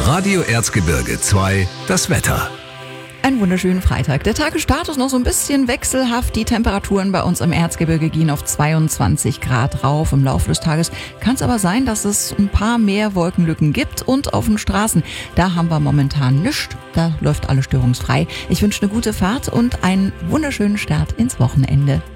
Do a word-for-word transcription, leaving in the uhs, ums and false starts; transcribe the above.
Radio Erzgebirge zwei, das Wetter. Einen wunderschönen Freitag. Der Tagesstart ist noch so ein bisschen wechselhaft. Die Temperaturen bei uns im Erzgebirge gehen auf zweiundzwanzig Grad rauf. Im Laufe des Tages kann es aber sein, dass es ein paar mehr Wolkenlücken gibt. Und auf den Straßen, da haben wir momentan nichts. Da läuft alles störungsfrei. Ich wünsche eine gute Fahrt und einen wunderschönen Start ins Wochenende.